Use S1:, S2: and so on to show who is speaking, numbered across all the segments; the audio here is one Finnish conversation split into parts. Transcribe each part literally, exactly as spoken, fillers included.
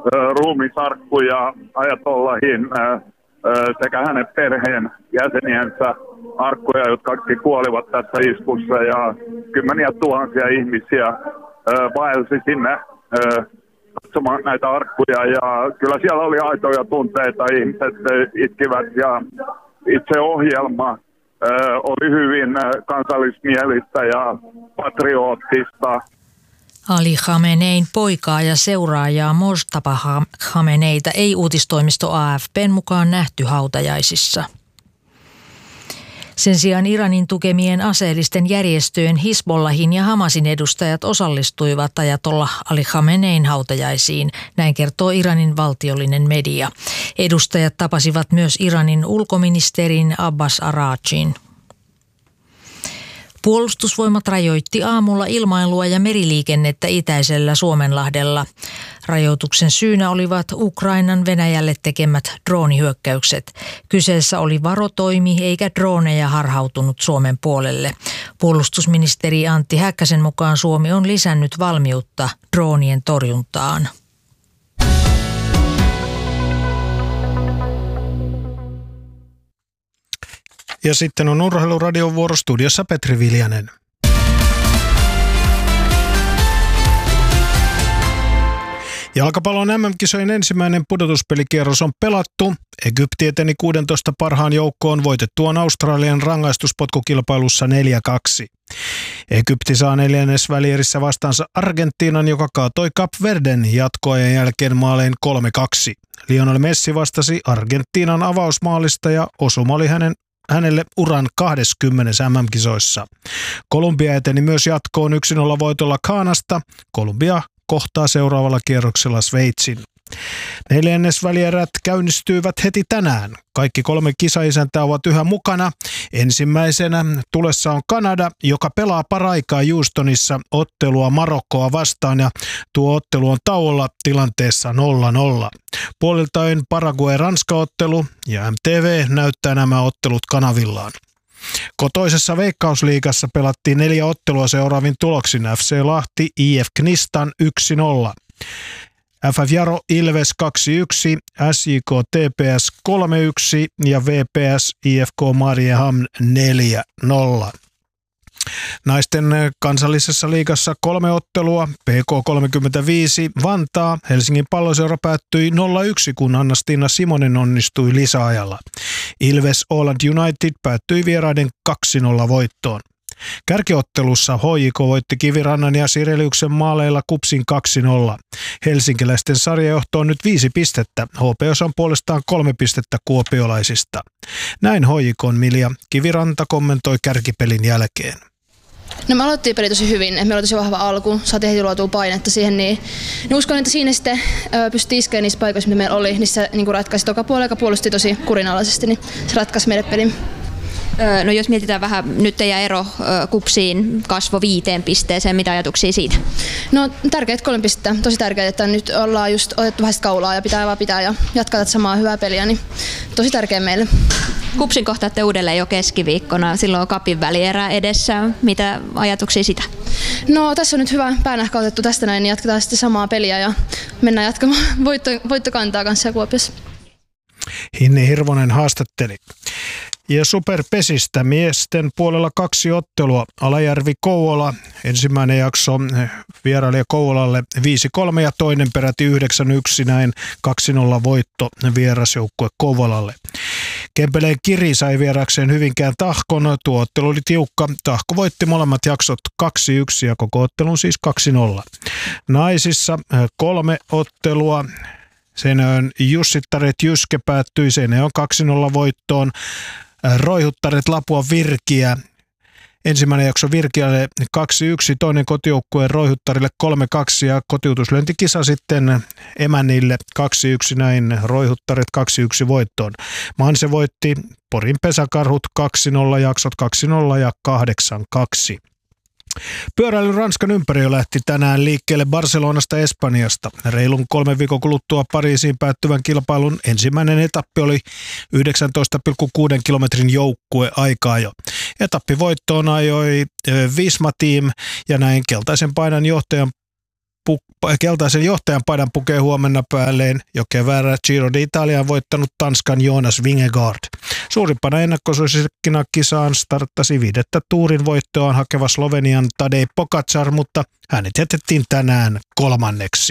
S1: ruumisarkkuja Ajatollahin sekä hänen perheen jäseniensä arkkuja, jotka kuolivat tässä iskussa, ja kymmeniä tuhansia ihmisiä vaelsi sinne katsomaan näitä arkkuja, ja kyllä siellä oli aitoja tunteita, ihmiset itkivät, ja itse ohjelma oli hyvin kansallismielistä ja patriottista.
S2: Ali Khamenein poikaa ja seuraajaa Mojtaba Khameneita ei uutistoimisto A F P:n mukaan nähty hautajaisissa. Sen sijaan Iranin tukemien aseellisten järjestöjen Hizbollahin ja Hamasin edustajat osallistuivat Ajatollah Ali Khamenein hautajaisiin, näin kertoo Iranin valtiollinen media. Edustajat tapasivat myös Iranin ulkoministerin Abbas Araqchin. Puolustusvoimat rajoitti aamulla ilmailua ja meriliikennettä itäisellä Suomenlahdella. Rajoituksen syynä olivat Ukrainan Venäjälle tekemät droonihyökkäykset. Kyseessä oli varotoimi eikä drooneja harhautunut Suomen puolelle. Puolustusministeri Antti Häkkäsen mukaan Suomi on lisännyt valmiutta droonien torjuntaan.
S3: Ja sitten on Urheiluradion vuoro, studiossa Petri Viljanen. Jalkapallon M M-kisojen ensimmäinen pudotuspelikierros on pelattu. Egypti eteni kuudentoista parhaan joukkoon voitettuaan Australian rangaistuspotkukilpailussa neljä kaksi. Egypti saa neljännesvälierissä vastaansa Argentiinan, joka kaatoi Kap Verden jatkoajan jälkeen maalein kolme kaksi. Lionel Messi vastasi Argentiinan avausmaalista ja osuma oli hänen hänelle uran kaksikymmentä M M-kisoissa. Kolumbia eteni myös jatkoon yksi nolla voitolla Ghanasta. Kolumbia kohtaa seuraavalla kierroksella Sveitsin. Neljännesvälierät käynnistyvät heti tänään. Kaikki kolme kisaisäntää ovat yhä mukana. Ensimmäisenä tulessa on Kanada, joka pelaa paraikaa Houstonissa ottelua Marokkoa vastaan, ja tuo ottelu on tauolla tilanteessa nolla nolla. Puoliltain Paraguay-Ranska-ottelu, ja M T V näyttää nämä ottelut kanavillaan. Kotoisessa Veikkausliigassa pelattiin neljä ottelua seuraavin tuloksin. F C Lahti, I F Knistan yksi nolla. F F Jaro Ilves kaksi yksi, S J K T P S kolme yksi ja V P S I F K Mariehamn neljä nolla. Naisten kansallisessa liigassa kolme ottelua. P K kolmekymmentäviisi Vantaa. Helsingin Palloseura päättyi nolla yksi, kun Anna-Stiina Simonen onnistui lisäajalla. Ilves Åland United päättyi vieraiden kaksi nolla voittoon. Kärkiottelussa H J K voitti Kivirannan ja Sireliuksen maaleilla Kupsin kaksi nolla. Helsinkiläisten sarjajohto on nyt viisi pistettä. H P S on puolestaan kolme pistettä kuopiolaisista. Näin H J K:n Milja Kiviranta kommentoi kärkipelin jälkeen.
S4: No me aloittiin peli tosi hyvin, meillä oli tosi vahva alku, saatiin heti luotua painetta siihen, niin, niin uskon, että siinä sitten pystyi iskeä niissä paikoissa, mitä meillä oli, niin se niin ratkaisi toka puolella, joka puolusti tosi kurinalaisesti, niin se ratkaisi meidän pelin.
S5: No jos mietitään vähän, nyt teidän ero Kupsiin kasvo viiteen pisteeseen, mitä ajatuksia siitä?
S4: No tärkeät kolme pistettä, tosi tärkeää, että nyt ollaan just otettu vähän kaulaa ja pitää vaan pitää ja jatkaa tätä samaa hyvää peliä, niin tosi tärkeä meille.
S5: Kupsin kohtaatte uudelleen jo keskiviikkona, silloin on Cupin välierä edessä, mitä ajatuksia sitä?
S4: No tässä on nyt hyvä päänähkä otettu tästä näin, niin jatketaan sitten samaa peliä ja mennään jatkamaan voitto, voittokantaa kanssa Kuopiossa.
S3: Hinni Hirvonen haastatteli. Ja Superpesistä miesten puolella kaksi ottelua. Alajärvi Kouvola, ensimmäinen jakso vierailija Kouvolalle viisi kolme ja toinen peräti yhdeksän yksi, näin kaksi nolla voitto vierasjoukkue Kouvolalle. Kempeleen Kiri sai vierakseen Hyvinkään Tahkon. Tuo ottelu oli tiukka. Tahko voitti molemmat jaksot kaksi yksi ja koko ottelun siis kaksi nolla. Naisissa kolme ottelua. Seinäjoen Jussittaret Jyske päättyi Seinäjoen kaksi nolla voittoon. Roihuttaret Lapua Virkiä. Ensimmäinen jakso Virkiälle kaksi yksi, toinen kotijoukkueen Roihuttarille kolme kaksi ja kotiutuslyöntikisa sitten emännille kaksi yksi, näin Roihuttaret kaksi yksi voittoon. Manse voitti Porin Pesäkarhut kaksi nolla, jaksot kaksi nolla ja kahdeksan kaksi. Pyöräily Ranskan ympäri lähti tänään liikkeelle Barcelonasta Espanjasta. Reilun kolmen viikon kuluttua Pariisiin päättyvän kilpailun ensimmäinen etappi oli yhdeksäntoista pilkku kuusi kilometrin joukkue aikaa jo. Etappivoittoon ajoi Visma Team ja näin keltaisen paidan johtajan pu- keltaisen johtajan paidan pukee huomenna päälleen jo keväällä Giro d'Italia on voittanut Tanskan Jonas Vingegaard. Suurimpana ennakkosuosikkina kisaan starttasi viidettä tuurin voittoaan hakeva Slovenian Tadej Pogačar, mutta hänet jätettiin tänään kolmanneksi.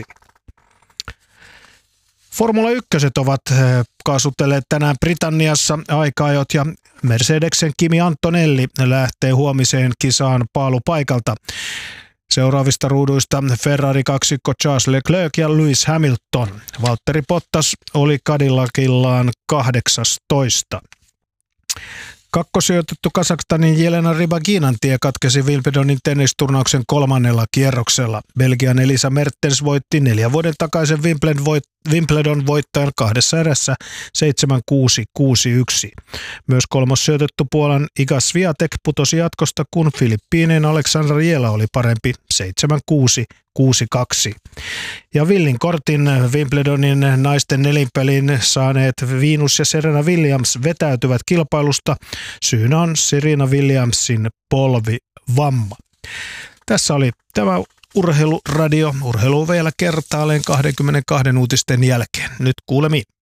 S3: Formula yksi ovat kaasutelleet tänään Britanniassa aika-ajot ja Mercedeksen Kimi Antonelli lähtee huomiseen kisaan paalupaikalta. Seuraavista ruuduista Ferrari kaksikko Charles Leclerc ja Lewis Hamilton. Valtteri Bottas oli Cadillacillaan kahdeksastoista. Kakkosijoitettu Kazakstanin Jelena Rybaginan tie katkesi Wimbledonin tennisturnauksen kolmannella kierroksella. Belgian Elisa Mertens voitti neljän vuoden takaisen Wimbledon voittajan kahdessa erässä seitsemän kuusi kuusi yksi. Myös kolmossijoitettu Puolan Iga Swiatek putosi jatkosta, kun Filippiinien Aleksandra Jela oli parempi seitsemän kuusi kuusi kaksi. Ja Villin kortin Wimbledonin naisten nelinpelin saaneet Venus ja Serena Williams vetäytyvät kilpailusta. Syynä on Serena Williamsin polvivamma. Tässä oli tämä Urheiluradio. Urheilu vielä kertaalleen kaksikymmentäkaksi uutisten jälkeen. Nyt kuulemiin.